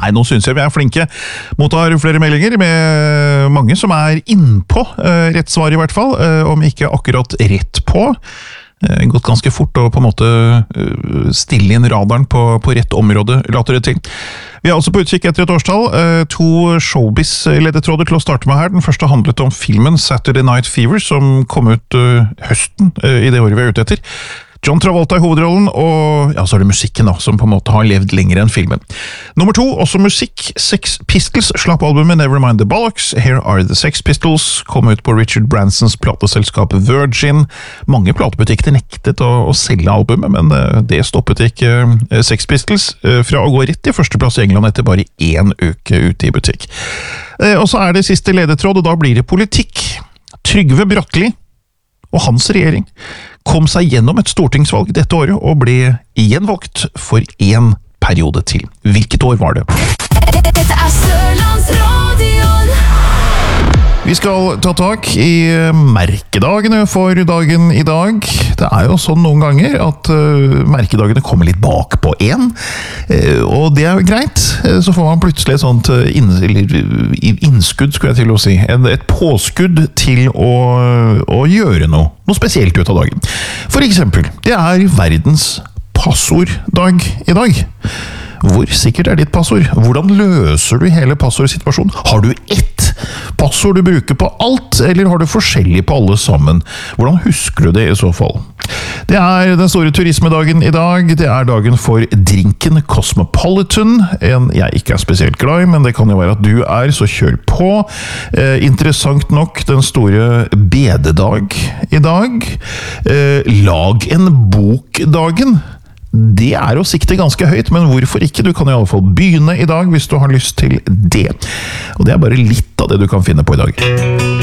Nei, nå synes jeg vi er flinke. Mottar flere meldinger med mange som er innpå rett svar i hvert fall, om ikke akkurat rett på. Gått ganske fort og på en måte stille inn radaren på rett område, later det til. Vi er altså på utkikk etter et årstall. 2 showbiz-ledetråder til å starte med her. Den første handlet om filmen Saturday Night Fever, som kom ut høsten i det året vi er ute etter. John Travolta i hovedrollen, og ja, så er det musikken da, som på en måte har levd lenger enn filmen. Nummer 2, også musikk. Sex Pistols slapp albumet Nevermind the Bollocks. Here Are the Sex Pistols kom ut på Richard Bransons plateselskap Virgin. Mange platebutikker nektet å selge albumet, men det stoppet ikke Sex Pistols fra å gå rett i førsteplass i England etter bare 1 uke ute i butikk. Og så er det siste ledetråd, og da blir det politikk. Trygve Bratteli og hans regjering kom seg gjennom et stortingsvalg dette året og ble gjenvalgt for 1 periode til. Hvilket år var det? Dette er Sørlandsradion. Vi skal ta tak i merkedagene for dagen i dag. Det er jo sånn noen ganger at merkedagene kommer litt bak på en, og det er jo greit. Så får man plutselig et sånt innskudd, skulle jeg til å si. Et påskudd til å gjøre noe spesielt ut av dagen. For eksempel, det er verdens passorddag i dag. Hvor sikkert er ditt passord? Hvordan løser du hele passordsituasjonen? Har du ett passord du bruker på alt, eller har du forskjellig på alle sammen? Hvordan husker du det i så fall? Det er den store turismedagen i dag. Det er dagen for drinken Cosmopolitan. En jeg ikke er spesielt glad i, men det kan jo være at du er, så kjør på. Interessant nok, den store bededag i dag. Lag en bok-dagen. Det er å sikte ganske høyt, men hvorfor ikke? Du kan i alle fall begynne i dag hvis du har lyst til det. Og det er bare litt av det du kan finne på i dag.